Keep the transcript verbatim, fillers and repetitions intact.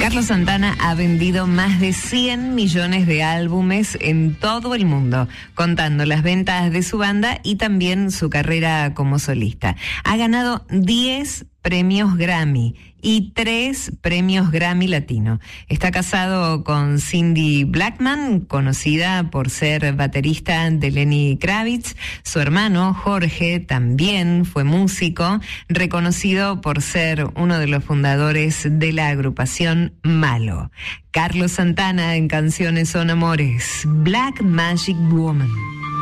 Carlos Santana ha vendido más de cien millones de álbumes en todo el mundo, contando las ventas de su banda y también su carrera como solista. Ha ganado diez premios Grammy y tres premios Grammy Latino. Está casado con Cindy Blackman, conocida por ser baterista de Lenny Kravitz. Su hermano Jorge también fue músico, reconocido por ser uno de los fundadores de la agrupación Malo. Carlos Santana en Canciones Son Amores, Black Magic Woman.